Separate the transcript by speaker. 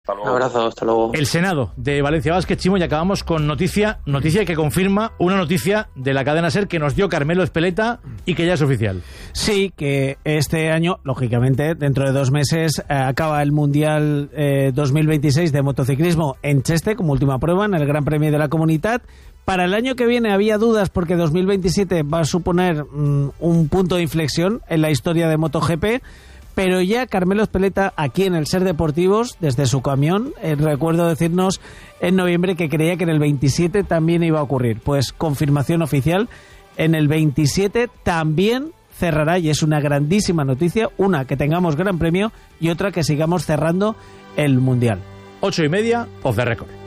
Speaker 1: Hasta luego.
Speaker 2: Un abrazo, hasta luego.
Speaker 3: El Senado de Valencia Basket, Chimo, y acabamos con noticia que confirma una noticia de la cadena SER que nos dio Carmelo Espeleta y que ya es oficial.
Speaker 4: Sí, que este año, lógicamente, dentro de 2 meses, acaba el Mundial 2026 de motociclismo en Cheste, como última prueba, en el Gran Premio de la Comunitat. Para el año que viene había dudas porque 2027 va a suponer un punto de inflexión en la historia de MotoGP, pero ya Carmelo Espeleta, aquí en el SER Deportivos, desde su camión, recuerdo decirnos en noviembre que creía que en el 27 también iba a ocurrir. Pues confirmación oficial, en el 27 también cerrará, y es una grandísima noticia, una, que tengamos Gran Premio, y otra, que sigamos cerrando el Mundial.
Speaker 3: 8:30, off the record.